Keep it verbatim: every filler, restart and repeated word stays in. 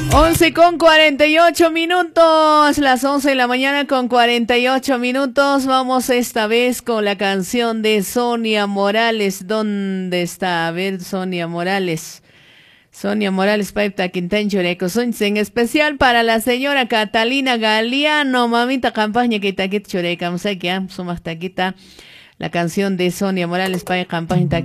once con cuarenta y ocho minutos, las once de la mañana con cuarenta y ocho minutos. Vamos esta vez con la canción de Sonia Morales. ¿Dónde está? A ver, Sonia Morales. Sonia Morales, Paipta Quintanchureco. En especial para la señora Catalina Galeano, mamita campaña que taquit chureca, musaquia, sumas taquita. La canción de Sonia Morales, Paipta campaña